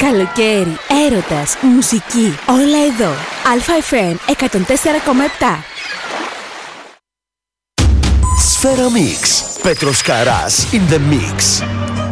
Καλοκαίρι, έρωτας, μουσική, όλα εδώ. Α.Φ.Μ. 104,7. Σφαίρα Mix. Πέτρος Καράς in the mix.